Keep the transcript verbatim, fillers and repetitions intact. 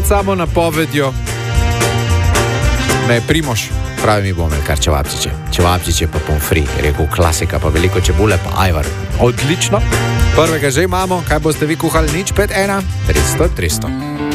med samo napovedjo me je Primož, pravi mi bomo imeli kar čevapčiče. Čevapčiče pa pomfri, rekel klasika, pa veliko čebule, pa ajvar. Odlično. Prvega že imamo, kaj boste vi kuhali? Nič, pet, ena, tristo, tristo.